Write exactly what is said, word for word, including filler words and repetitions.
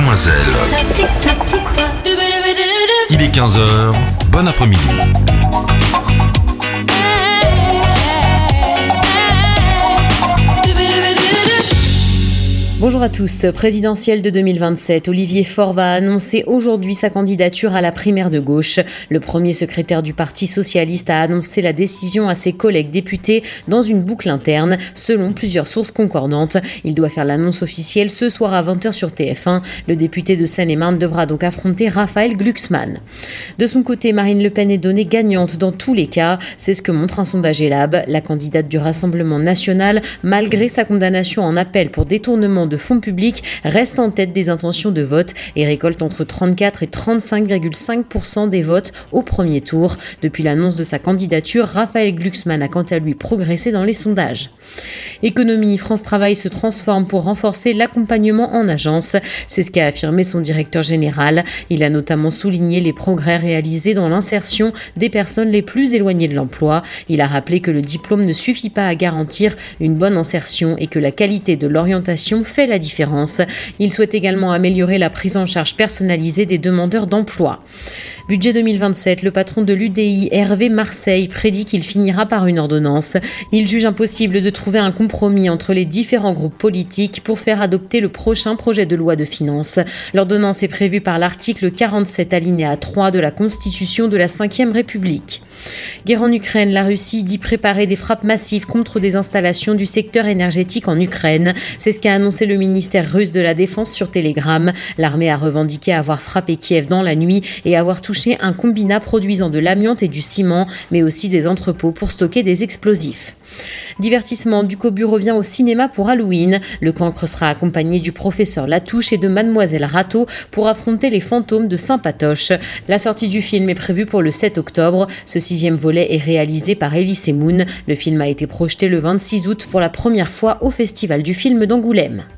Mademoiselle. Il est quinze heures, bon après-midi. Bonjour à tous. Présidentielle de deux mille vingt-sept, Olivier Faure va annoncer aujourd'hui sa candidature à la primaire de gauche. Le premier secrétaire du Parti socialiste a annoncé la décision à ses collègues députés dans une boucle interne, selon plusieurs sources concordantes. Il doit faire l'annonce officielle ce soir à vingt heures sur T F un. Le député de Seine-et-Marne devra donc affronter Raphaël Glucksmann. De son côté, Marine Le Pen est donnée gagnante dans tous les cas. C'est ce que montre un sondage Elab. La candidate du Rassemblement national, malgré sa condamnation en appel pour détournement de fonds publics, reste en tête des intentions de vote et récolte entre trente-quatre et trente-cinq virgule cinq pour cent des votes au premier tour. Depuis l'annonce de sa candidature, Raphaël Glucksmann a quant à lui progressé dans les sondages. Économie, France Travail se transforme pour renforcer l'accompagnement en agence. C'est ce qu'a affirmé son directeur général. Il a notamment souligné les progrès réalisés dans l'insertion des personnes les plus éloignées de l'emploi. Il a rappelé que le diplôme ne suffit pas à garantir une bonne insertion et que la qualité de l'orientation fait la différence. Il souhaite également améliorer la prise en charge personnalisée des demandeurs d'emploi. Budget deux mille vingt-sept, le patron de l'U D I, Hervé Marseille, prédit qu'il finira par une ordonnance. Il juge impossible de trouver un compromis entre les différents groupes politiques pour faire adopter le prochain projet de loi de finances. L'ordonnance est prévue par l'article quarante-sept alinéa trois de la Constitution de la cinquième République. Guerre en Ukraine, la Russie dit préparer des frappes massives contre des installations du secteur énergétique en Ukraine. C'est ce qu'a annoncé le ministère russe de la Défense sur Telegram. L'armée a revendiqué avoir frappé Kiev dans la nuit et avoir touché un combinat produisant de l'amiante et du ciment, mais aussi des entrepôts pour stocker des explosifs. Divertissement, Ducobu revient au cinéma pour Halloween. Le cancre sera accompagné du professeur Latouche et de Mademoiselle Rateau pour affronter les fantômes de Saint-Patoche. La sortie du film est prévue pour le sept octobre. Ce sixième volet est réalisé par Elise Moon. Le film a été projeté le vingt-six août pour la première fois au Festival du film d'Angoulême.